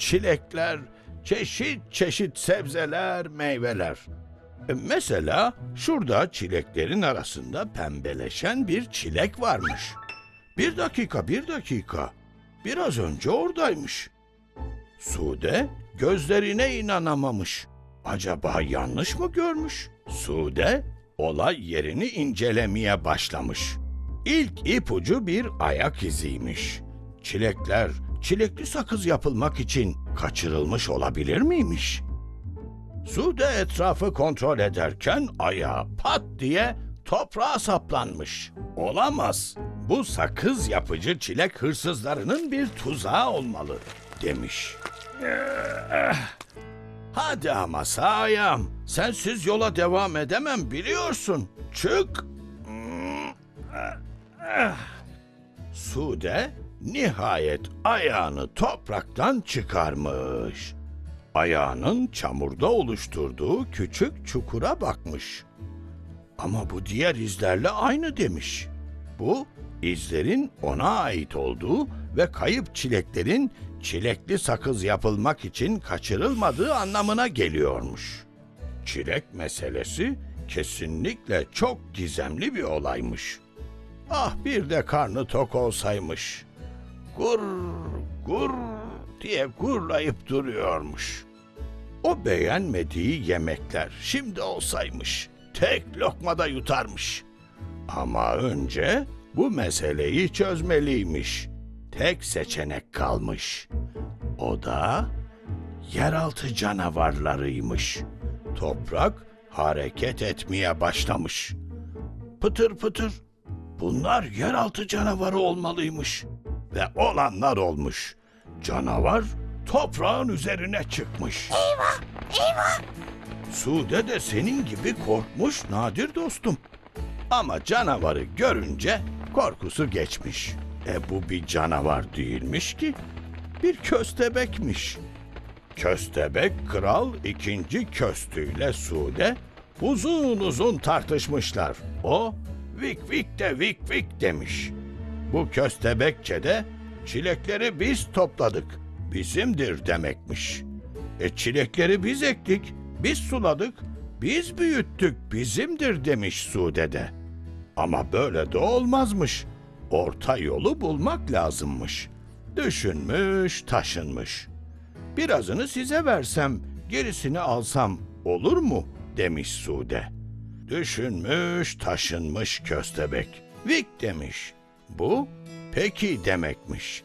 çilekler, çeşit çeşit sebzeler, meyveler. Mesela şurada çileklerin arasında pembeleşen bir çilek varmış. Bir dakika, bir dakika. Biraz önce oradaymış. Sude gözlerine inanamamış. Acaba yanlış mı görmüş? Sude olay yerini incelemeye başlamış. İlk ipucu bir ayak iziymiş. Çilekler, çilekli sakız yapılmak için kaçırılmış olabilir miymiş? Sude etrafı kontrol ederken ayağı pat diye toprağa saplanmış. Olamaz. Bu sakız yapıcı çilek hırsızlarının bir tuzağı olmalı demiş. Hadi ama sağayam. Sensiz yola devam edemem biliyorsun. Çık. Sude nihayet ayağını topraktan çıkarmış. Ayağının çamurda oluşturduğu küçük çukura bakmış. Ama bu diğer izlerle aynı demiş. Bu izlerin ona ait olduğu ve kayıp çileklerin çilekli sakız yapılmak için kaçırılmadığı anlamına geliyormuş. Çilek meselesi kesinlikle çok gizemli bir olaymış. Ah bir de karnı tok olsaymış. Gur gur diye gurlayıp duruyormuş. O beğenmediği yemekler şimdi olsaymış tek lokmada yutarmış. Ama önce bu meseleyi çözmeliymiş. Tek seçenek kalmış. O da yeraltı canavarlarıymış. Toprak hareket etmeye başlamış. Pıtır pıtır. Bunlar yeraltı canavarı olmalıymış. Ve olanlar olmuş. Canavar toprağın üzerine çıkmış. Eyvah, eyvah. Sude de senin gibi korkmuş Nadir dostum. Ama canavarı görünce korkusu geçmiş. Bu bir canavar değilmiş ki. Bir köstebekmiş. Köstebek kral 2. Köstüyle Sude uzun uzun tartışmışlar. O vik vik de vik vik demiş. Bu köstebekçe de çilekleri biz topladık, bizimdir demekmiş. Çilekleri biz ektik, biz suladık, biz büyüttük, bizimdir demiş Sude de. Ama böyle de olmazmış. Orta yolu bulmak lazımmış. Düşünmüş, taşınmış. Birazını size versem, gerisini alsam olur mu? Demiş Sude. Düşünmüş, taşınmış köstebek. Vik demiş. Bu peki demekmiş.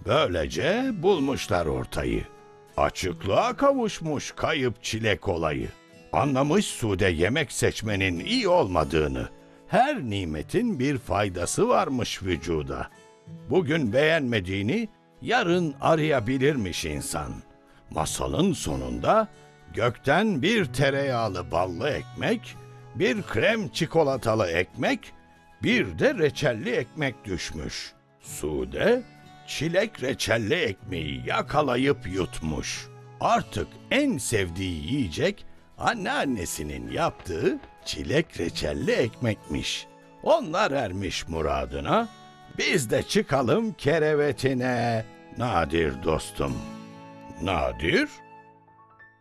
Böylece bulmuşlar ortayı. Açıklığa kavuşmuş kayıp çilek olayı. Anlamış Sude yemek seçmenin iyi olmadığını. Her nimetin bir faydası varmış vücuda. Bugün beğenmediğini yarın arayabilirmiş insan. Masalın sonunda gökten bir tereyağlı ballı ekmek, bir krem çikolatalı ekmek, bir de reçelli ekmek düşmüş. Sude çilek reçelli ekmeği yakalayıp yutmuş. Artık en sevdiği yiyecek anneannesinin yaptığı çilek reçelli ekmekmiş. Onlar ermiş muradına, biz de çıkalım kerevetine Nadir dostum. Nadir